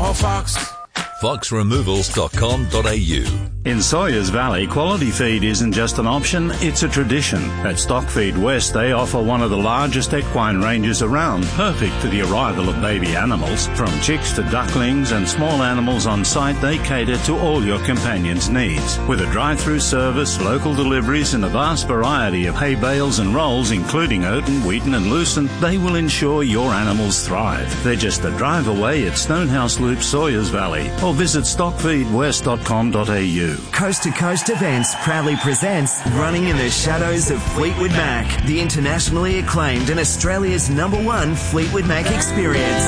call Fox. foxremovals.com.au. In Sawyers Valley, quality feed isn't just an option, it's a tradition. At Stockfeed West, they offer one of the largest equine ranges around, perfect for the arrival of baby animals. From chicks to ducklings and small animals on site, they cater to all your companions' needs. With a drive-through service, local deliveries and a vast variety of hay bales and rolls, including Oaten, Wheaton and Lucent, they will ensure your animals thrive. They're just a drive away at Stonehouse Loop, Sawyers Valley, or visit stockfeedwest.com.au. Coast to Coast Events proudly presents Running in the Shadows of Fleetwood Mac, the internationally acclaimed and Australia's #1 Fleetwood Mac experience.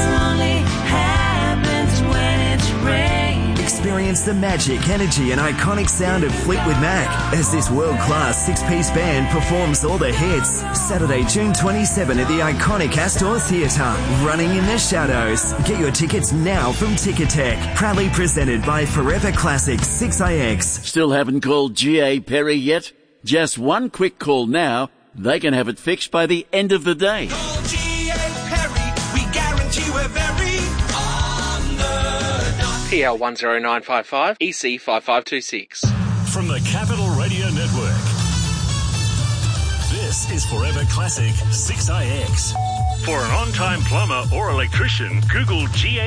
Experience the magic, energy and iconic sound of Fleetwood Mac as this world-class six-piece band performs all the hits. Saturday, June 27 at the iconic Astor Theatre. Running in the Shadows. Get your tickets now from Ticketek. Proudly presented by Forever Classics 6IX. Still haven't called G.A. Perry yet? Just one quick call now. They can have it fixed by the end of the day. Call G.A. Perry. We guarantee we're very on the dot. PL 10955, EC 5526. From the Capital Radio Network, this is Forever Classic 6IX. For an on-time plumber or electrician, Google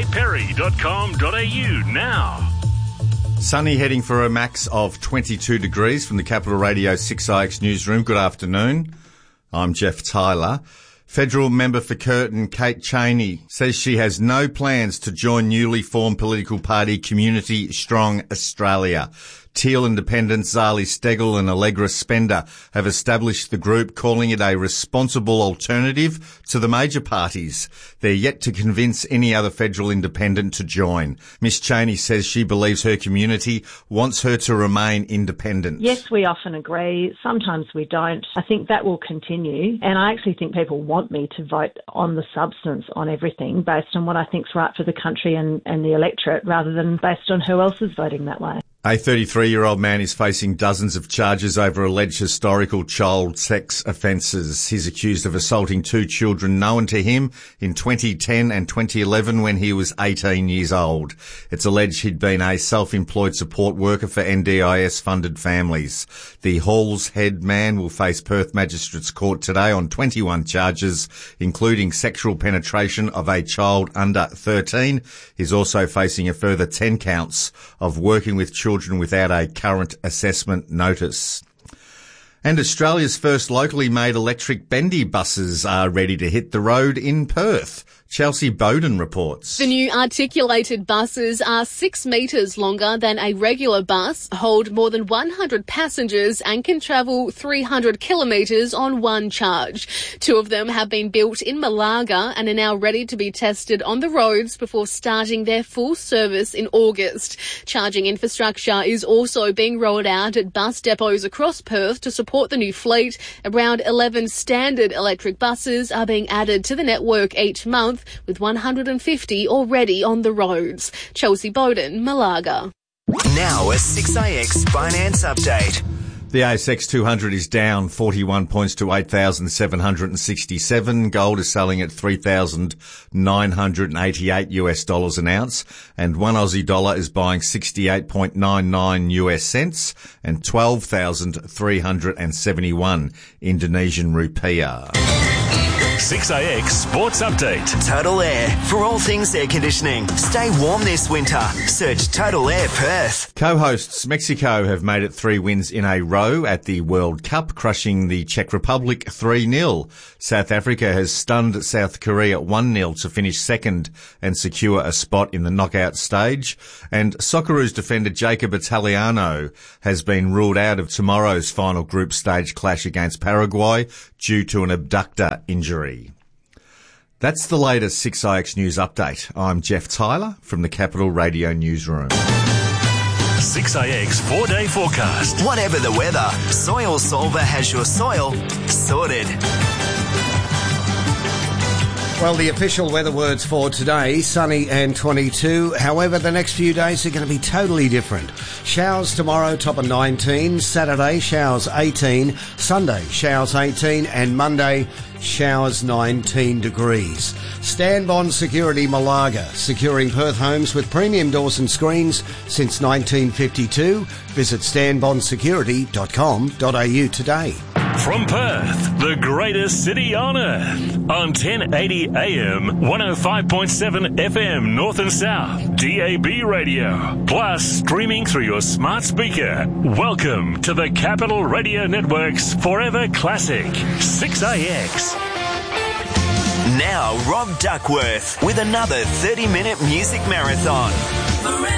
gaperry.com.au now. Sunny, heading for a max of 22 degrees from the Capital Radio 6IX newsroom. Good afternoon. I'm Jeff Tyler. Federal member for Curtin, Kate Chaney, says she has no plans to join newly formed political party Community Strong Australia. Teal independents Zali Steggall and Allegra Spender have established the group, calling it a responsible alternative to the major parties. They're yet to convince any other federal independent to join. Miss Chaney says she believes her community wants her to remain independent. Yes, we often agree. Sometimes we don't. I think that will continue. And I actually think people want me to vote on the substance on everything based on what I think's right for the country and the electorate rather than based on who else is voting that way. A 33-year-old man is facing dozens of charges over alleged historical child sex offences. He's accused of assaulting two children known to him in 2010 and 2011 when he was 18 years old. It's alleged he'd been a self-employed support worker for NDIS-funded families. The Halls Head man will face Perth Magistrates Court today on 21 charges, including sexual penetration of a child under 13. He's also facing a further 10 counts of working with children without a current assessment notice. And Australia's first locally made electric bendy buses are ready to hit the road in Perth. Chelsea Bowden reports. The new articulated buses are 6 metres longer than a regular bus, hold more than 100 passengers and can travel 300 kilometres on one charge. 2 of them have been built in Malaga and are now ready to be tested on the roads before starting their full service in August. Charging infrastructure is also being rolled out at bus depots across Perth to support the new fleet. Around 11 standard electric buses are being added to the network each month, with 150 already on the roads. Chelsea Bowden, Malaga. Now a 6IX finance update. The ASX 200 is down 41 points to 8,767. Gold is selling at $3,988 an ounce, and one Aussie dollar is buying 68.99 US cents and 12,371 Indonesian rupiah. 6IX Sports Update. Total Air. For all things air conditioning. Stay warm this winter. Search Total Air Perth. Co-hosts Mexico have made it 3 wins in a row at the World Cup, crushing the Czech Republic 3-0. South Africa has stunned South Korea 1-0 to finish second and secure a spot in the knockout stage. And Socceroos defender Jacob Italiano has been ruled out of tomorrow's final group stage clash against Paraguay due to an abductor injury. That's the latest 6IX News Update. I'm Jeff Tyler from the Capital Radio Newsroom. 6IX 4-day forecast. Whatever the weather, Soil Solver has your soil sorted. Well, the official weather words for today, sunny and 22. However, the next few days are going to be totally different. Showers tomorrow, top of 19. Saturday, showers 18. Sunday, showers 18. And Monday, showers 19 degrees. Stanbond Security Malaga, securing Perth homes with premium doors and screens since 1952. Visit stanbondsecurity.com.au today. From Perth, the greatest city on earth. On 1080 AM, 105.7 FM North and South, DAB radio. Plus, streaming through your smart speaker. Welcome to the Capital Radio Network's Forever Classic, 6AX. Now, Rob Duckworth with another 30-minute music marathon.